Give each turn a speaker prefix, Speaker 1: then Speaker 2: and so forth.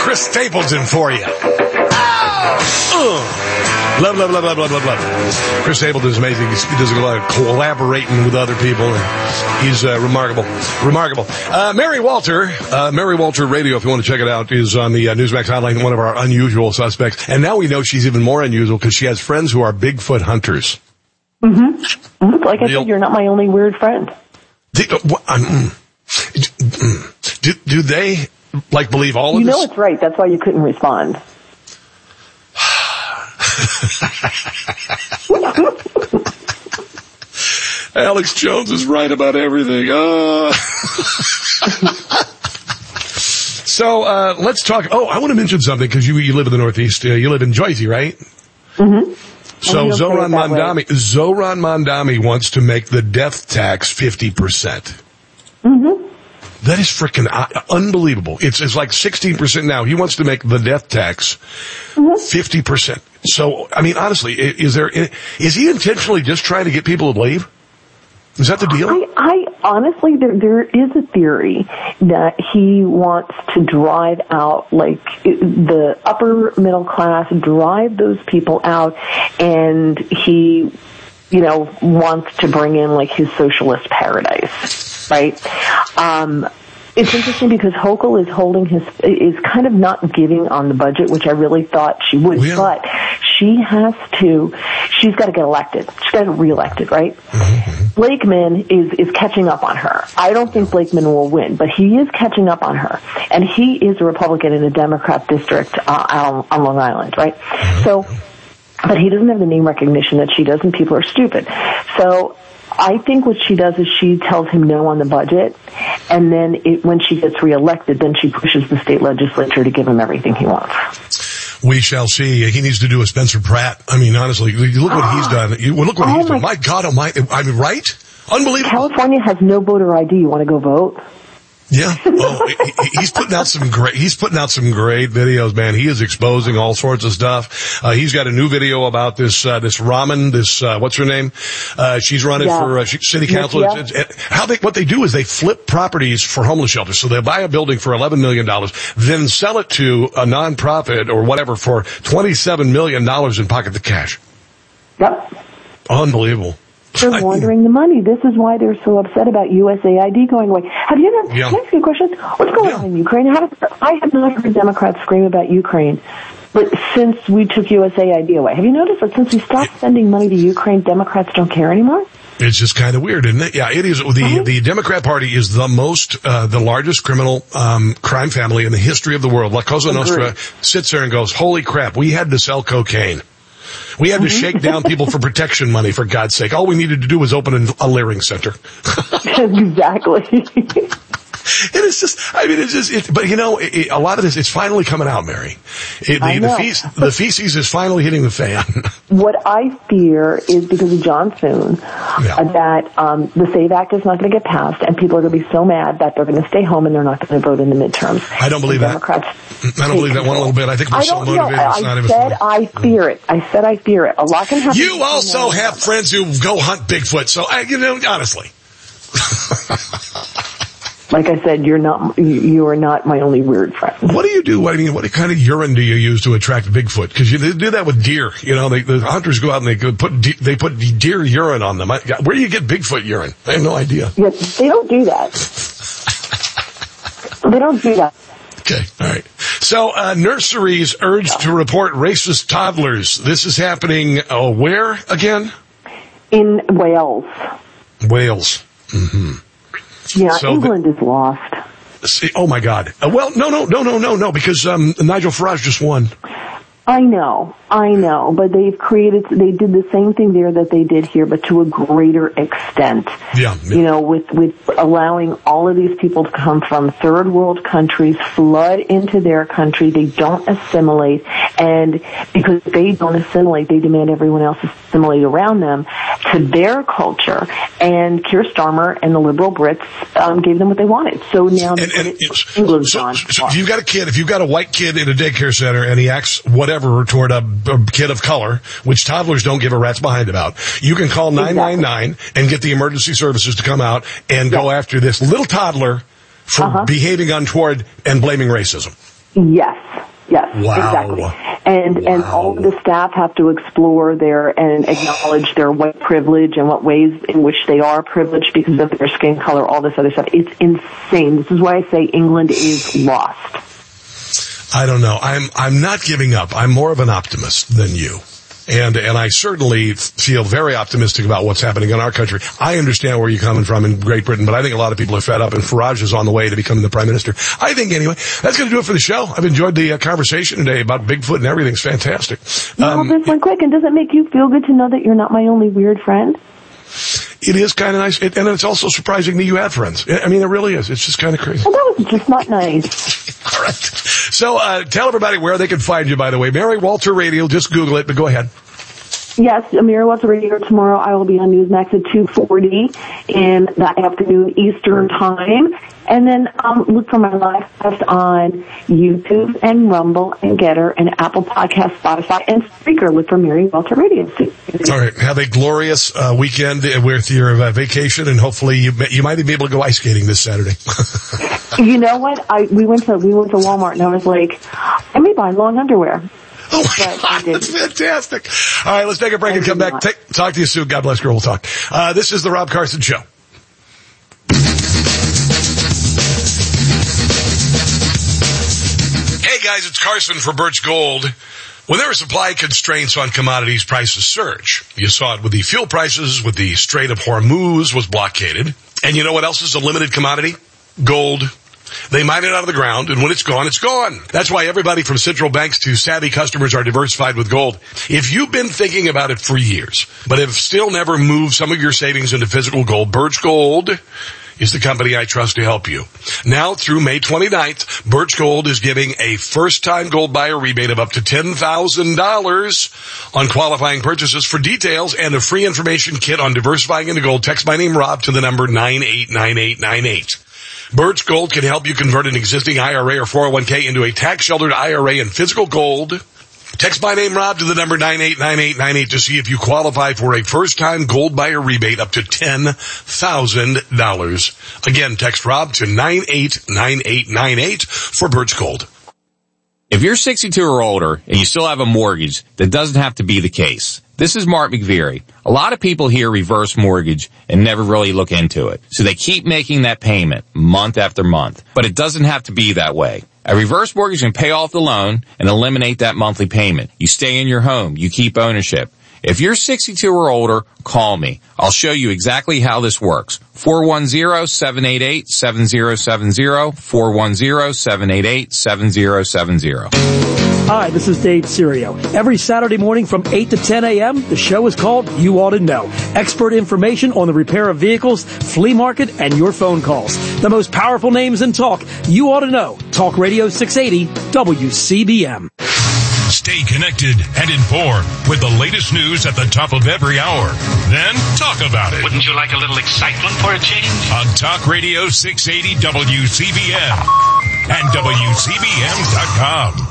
Speaker 1: Chris Stapleton for you. Love. Chris Stapleton is amazing. He does a lot of collaborating with other people, and he's remarkable. Mary Walter Radio, if you want to check it out, is on the Newsmax hotline, one of our unusual suspects. And now we know she's even more unusual because she has friends who are Bigfoot hunters.
Speaker 2: Mm-hmm. Like I said, you're not my only weird friend.
Speaker 1: Do they, believe all of this?
Speaker 2: You know it's right. That's why you couldn't respond.
Speaker 1: Alex Jones is right about everything. So, let's talk. Oh, I want to mention something because you live in the Northeast. You live in Jersey, right?
Speaker 2: Mm-hmm.
Speaker 1: So Zohran Mamdani wants to make the death tax 50%.
Speaker 2: Mm-hmm.
Speaker 1: That is freaking unbelievable. It's like 16% now. He wants to make the death tax 50%. So, I mean, honestly, is he intentionally just trying to get people to leave? Is that the deal?
Speaker 2: I honestly, there is a theory that he wants to drive out, the upper middle class, drive those people out, and he, wants to bring in, his socialist paradise, right? It's interesting because Hochul is kind of not giving on the budget, which I really thought she would, but she's got to get elected. She's got to get reelected, right?
Speaker 1: Mm-hmm.
Speaker 2: Blakeman is catching up on her. I don't think Blakeman will win, but he is catching up on her. And he is a Republican in a Democrat district on Long Island, right? So, but he doesn't have the name recognition that she does, and people are stupid. So, I think what she does is she tells him no on the budget, and then when she gets reelected, then she pushes the state legislature to give him everything he wants.
Speaker 1: We shall see. He needs to do a Spencer Pratt. I mean, honestly, look what he's done. Look what he's done. My God almighty. I mean, right? Unbelievable.
Speaker 2: California has no voter ID. You want to go vote?
Speaker 1: Yeah. Oh, he's putting out some great videos, man. He is exposing all sorts of stuff. He's got a new video about this Raman, what's her name? She's running for city council.
Speaker 2: Yeah.
Speaker 1: What they do is they flip properties for homeless shelters. So they buy a building for $11 million, then sell it to a nonprofit or whatever for $27 million and pocket the cash.
Speaker 2: Yep.
Speaker 1: Unbelievable.
Speaker 2: They're laundering the money. This is why they're so upset about USAID going away. Have you ever, can I ask you a question? What's going on in Ukraine? I have not heard Democrats scream about Ukraine, but since we took USAID away. Have you noticed that since we stopped sending money to Ukraine, Democrats don't care anymore?
Speaker 1: It's just kind of weird, isn't it? Yeah, it is. The Democrat Party is the largest criminal crime family in the history of the world. La Cosa Nostra sits there and goes, holy crap, we had to sell cocaine. We had to shake down people for protection money, for God's sake. All we needed to do was open a Leering Center.
Speaker 2: Exactly.
Speaker 1: And it's just, but a lot of this, it's finally coming out, Mary. The feces is finally hitting the fan.
Speaker 2: What I fear is because of John Thune, that the SAVE Act is not going to get passed, and people are going to be so mad that they're going to stay home and they're not going to vote in the midterms.
Speaker 1: I don't believe that. I don't believe that one little bit. I think we're so motivated.
Speaker 2: I fear it. I said I fear it. A lot can happen.
Speaker 1: You also have friends who go hunt Bigfoot, so honestly.
Speaker 2: Like I said, you are not my only weird friend.
Speaker 1: What do you do? I mean, what kind of urine do you use to attract Bigfoot? Because they do that with deer. The hunters go out and they put deer urine on them. Where do you get Bigfoot urine? I have no idea.
Speaker 2: Yeah, they don't do that. They don't do that.
Speaker 1: Okay, all right. So, nurseries urged to report racist toddlers. This is happening where again?
Speaker 2: In Wales.
Speaker 1: Wales. Mm-hmm.
Speaker 2: Yeah, so England is lost.
Speaker 1: Oh my God. Well, no, because Nigel Farage just won.
Speaker 2: I know, but they did the same thing there that they did here, but to a greater extent.
Speaker 1: Yeah.
Speaker 2: With allowing all of these people to come from third world countries, flood into their country. They don't assimilate, and because they don't assimilate, they demand everyone else assimilate around them to their culture. And Keir Starmer and the liberal Brits gave them what they wanted. So now England's gone.
Speaker 1: So if you've got a white kid in a daycare center and he acts whatever toward a kid of color, which toddlers don't give a rat's behind about, you can call 999 and get the emergency services to come out and go after this little toddler for behaving untoward and blaming racism.
Speaker 2: Yes. Yes,
Speaker 1: wow.
Speaker 2: Exactly. And all of the staff have to explore and acknowledge their white privilege and what ways in which they are privileged because of their skin color, all this other stuff. It's insane. This is why I say England is lost.
Speaker 1: I don't know. I'm not giving up. I'm more of an optimist than you. And I certainly feel very optimistic about what's happening in our country. I understand where you're coming from in Great Britain, but I think a lot of people are fed up, and Farage is on the way to becoming the Prime Minister. I think, anyway. That's going to do it for the show. I've enjoyed the conversation today about Bigfoot and everything. It's fantastic.
Speaker 2: This one quick, and does it make you feel good to know that you're not my only weird friend?
Speaker 1: It is kind of nice, and it's also surprising that you have friends. I mean, it really is. It's just kind of crazy.
Speaker 2: Well, that was just not nice.
Speaker 1: All right. So tell everybody where they can find you, by the way. Mary Walter Radio. Just Google it, but go ahead.
Speaker 2: Yes, Mary Walter Radio. Tomorrow I will be on Newsmax at 2:40 in the afternoon Eastern Time. And then look for my live cast on YouTube and Rumble and Getter and Apple Podcasts, Spotify, and Spreaker. Look for Mary Walter Radio.
Speaker 1: All right. Have a glorious weekend with your vacation, and hopefully you might be able to go ice skating this Saturday.
Speaker 2: You know what? We went to Walmart, and I was like, I may buy long underwear.
Speaker 1: Oh, my God, that's fantastic. All right, let's take a break and come back. Talk to you soon. God bless, girl. We'll talk. This is the Rob Carson Show. Hey, guys, it's Carson for Birch Gold. When there are supply constraints on commodities, prices surge. You saw it with the fuel prices, with the Strait of Hormuz was blockaded. And you know what else is a limited commodity? Gold. They mine it out of the ground, and when it's gone, it's gone. That's why everybody from central banks to savvy customers are diversified with gold. If you've been thinking about it for years, but have still never moved some of your savings into physical gold, Birch Gold is the company I trust to help you. Now through May 29th, Birch Gold is giving a first-time gold buyer rebate of up to $10,000 on qualifying purchases. For details and a free information kit on diversifying into gold, text my name Rob to the number 989898. Birch Gold can help you convert an existing IRA or 401k into a tax-sheltered IRA in physical gold. Text my name, Rob, to the number 989898 to see if you qualify for a first-time gold buyer rebate up to $10,000. Again, text Rob to 989898 for Birch Gold.
Speaker 3: If you're 62 or older and you still have a mortgage, that doesn't have to be the case. This is Mark McVeary. A lot of people hear reverse mortgage and never really look into it. So they keep making that payment month after month. But it doesn't have to be that way. A reverse mortgage can pay off the loan and eliminate that monthly payment. You stay in your home. You keep ownership. If you're 62 or older, call me. I'll show you exactly how this works. 410-788-7070, 410-788-7070.
Speaker 4: Hi, this is Dave Serio. Every Saturday morning from 8 to 10 a.m., the show is called You Ought to Know. Expert information on the repair of vehicles, flea market, and your phone calls. The most powerful names in talk. You Ought to Know. Talk Radio 680 WCBM.
Speaker 5: Stay connected and informed with the latest news at the top of every hour. Then talk about it.
Speaker 6: Wouldn't you like a little excitement for a change?
Speaker 5: On Talk Radio 680 WCBM and WCBM.com.